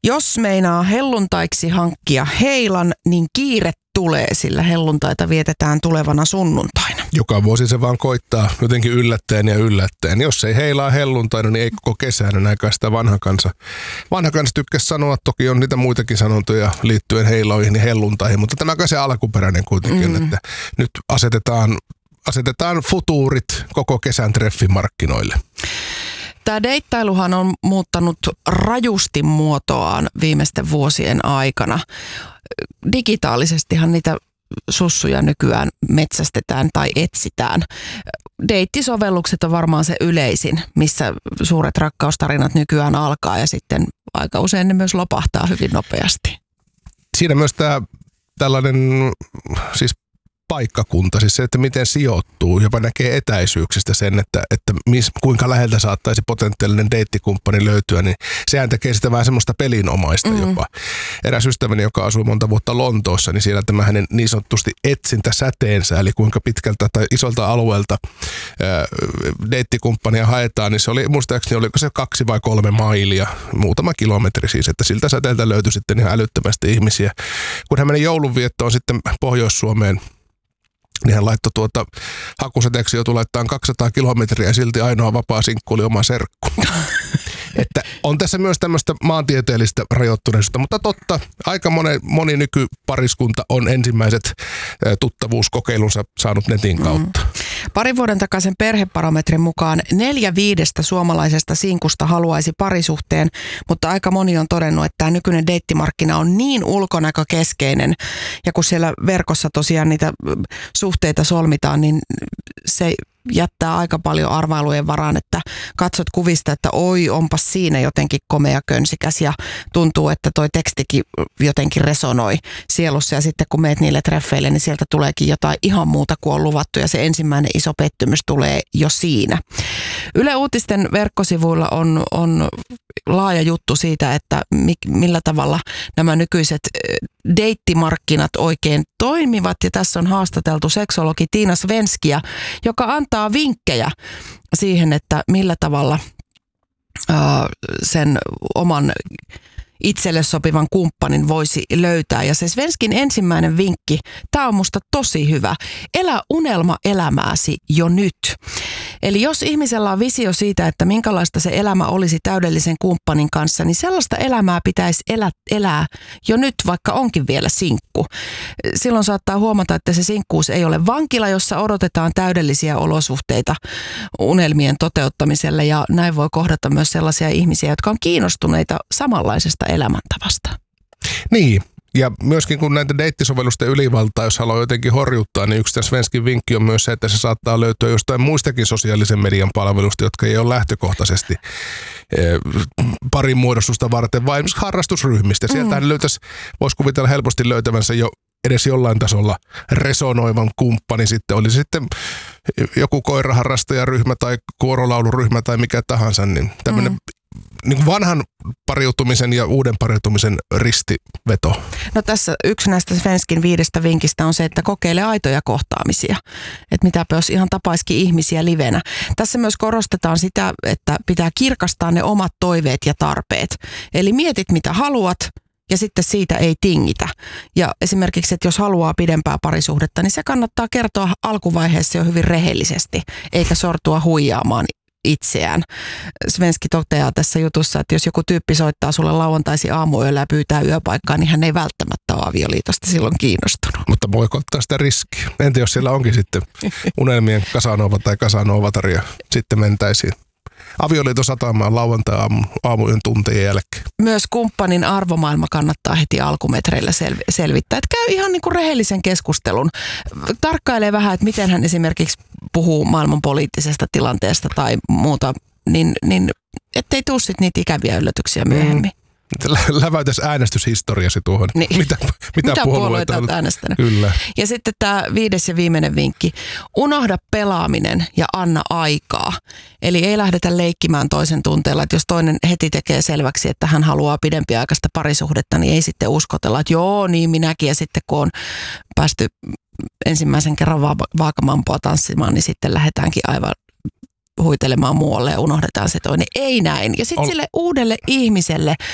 Jos meinaa helluntaiksi hankkia heilan, niin kiire tulee, sillä helluntaita vietetään tulevana sunnuntaina. Joka vuosi se vaan koittaa jotenkin yllättäen ja yllättäen. Jos ei heilaa helluntaina, niin ei koko kesänä näkään sitä vanha kansa. Vanha kansa tykkäsi sanoa, toki on niitä muitakin sanontoja liittyen heiloihin ja helluntaihin, mutta tämäkään se alkuperäinen kuitenkin, että nyt asetetaan futuurit koko kesän treffimarkkinoille. Tämä deittailuhan on muuttanut rajusti muotoaan viimeisten vuosien aikana. Digitaalisestihan niitä sussuja nykyään metsästetään tai etsitään. Deittisovellukset on varmaan se yleisin, missä suuret rakkaustarinat nykyään alkaa ja sitten aika usein ne myös lopahtaa hyvin nopeasti. Siinä myös tällainen siis paikkakunta, siis se, että miten sijoittuu, jopa näkee etäisyyksistä sen, että kuinka läheltä saattaisi potentiaalinen deittikumppani löytyä, niin sehän tekee sitä vähän semmoista pelinomaista jopa. Eräs ystäväni, joka asui monta vuotta Lontoossa, niin siellä tämä hänen niin sanotusti etsintäsäteensä, eli kuinka pitkältä tai isolta alueelta deittikumppania haetaan, niin se oli muistaakseni, oliko se 2 vai 3 mailia, muutama kilometri siis, että siltä säteeltä löytyi sitten ihan älyttömästi ihmisiä. Kun hän meni joulunviettoon sitten Pohjois-Suomeen, niin hän laittoi hakusäteeksi joutui laittamaan 200 kilometriä ja silti ainoa vapaa sinkku oli oma serkku. Että on tässä myös tämmöistä maantieteellistä rajoittuneisuutta, mutta totta, aika moni nykypariskunta on ensimmäiset tuttavuuskokeilunsa saanut netin kautta. Parin vuoden takaisen perhebarometrin mukaan 4/5 suomalaisesta sinkusta haluaisi parisuhteen, mutta aika moni on todennut, että tämä nykyinen deittimarkkina on niin ulkonäkökeskeinen ja kun siellä verkossa tosiaan niitä suhteita solmitaan, niin se jättää aika paljon arvailujen varaan, että katsot kuvista, että oi, onpas siinä jotenkin komea könsikäs ja tuntuu, että toi tekstikin jotenkin resonoi sielussa ja sitten kun meet niille treffeille, niin sieltä tuleekin jotain ihan muuta kuin on luvattu ja se ensimmäinen iso pettymys tulee jo siinä. Yle Uutisten verkkosivuilla on laaja juttu siitä, että millä tavalla nämä nykyiset deittimarkkinat oikein toimivat ja tässä on haastateltu seksologi Tiina Svenskiä, joka antaa vinkkejä siihen, että millä tavalla sen oman itselle sopivan kumppanin voisi löytää. Ja se Svenskin ensimmäinen vinkki, tämä on musta tosi hyvä. Elä unelma elämääsi jo nyt. Eli jos ihmisellä on visio siitä, että minkälaista se elämä olisi täydellisen kumppanin kanssa, niin sellaista elämää pitäisi elää jo nyt, vaikka onkin vielä sinkku. Silloin saattaa huomata, että se sinkkuus ei ole vankila, jossa odotetaan täydellisiä olosuhteita unelmien toteuttamiselle. Ja näin voi kohdata myös sellaisia ihmisiä, jotka on kiinnostuneita samanlaisesta elämäntavasta. Niin. Ja myöskin kun näitä deittisovellusten ylivaltaa, jos haluaa jotenkin horjuttaa, niin yksi tämän Svenskin vinkki on myös se, että se saattaa löytyä jostain muistakin sosiaalisen median palvelusta, jotka ei ole lähtökohtaisesti parin muodostusta varten, vaan esimerkiksi harrastusryhmistä. Sieltähän voisi kuvitella helposti löytävänsä jo edes jollain tasolla resonoivan kumppani sitten. Oli se sitten joku koiraharrastajaryhmä tai kuorolauluryhmä tai mikä tahansa, niin tämmöinen niin vanhan pariutumisen ja uuden pariutumisen ristiveto. No tässä yksi näistä Svenskin 5 vinkistä on se, että kokeile aitoja kohtaamisia. Että mitäpä jos ihan tapaisikin ihmisiä livenä. Tässä myös korostetaan sitä, että pitää kirkastaa ne omat toiveet ja tarpeet. Eli mietit mitä haluat ja sitten siitä ei tingitä. Ja esimerkiksi, että jos haluaa pidempää parisuhdetta, niin se kannattaa kertoa alkuvaiheessa jo hyvin rehellisesti, eikä sortua huijaamaan itseään. Svenski toteaa tässä jutussa, että jos joku tyyppi soittaa sulle lauantaisin aamuyöllä ja pyytää yöpaikkaa, niin hän ei välttämättä ole avioliitosta silloin kiinnostunut. Mutta voiko ottaa sitä riskiä? Entä jos siellä onkin sitten unelmien Casanova tai Casanovatar ja sitten mentäisiin avioliiton satamaan lauantai-aamuyön tuntien jälkeen. Myös kumppanin arvomaailma kannattaa heti alkumetreillä selvittää. Että käy ihan niin kuin rehellisen keskustelun. Tarkkailee vähän, että miten hän esimerkiksi puhuu maailman poliittisesta tilanteesta tai muuta, niin ettei tule sitten niitä ikäviä yllätyksiä myöhemmin. Läväytäisi äänestyshistoriasi tuohon. Niin. Mitä puolueita olet äänestänyt? Kyllä. Ja sitten tämä 5. ja viimeinen vinkki. Unohda pelaaminen ja anna aikaa. Eli ei lähdetä leikkimään toisen tunteella, että jos toinen heti tekee selväksi, että hän haluaa pidempiaikaista parisuhdetta, niin ei sitten uskotella, että joo, niin minäkin. Ja sitten kun on päästy ensimmäisen kerran vaakamampoa tanssimaan, niin sitten lähdetäänkin aivan huitelemaan muualle ja unohdetaan se toinen. Ei näin. Ja sitten sille uudelle ihmiselle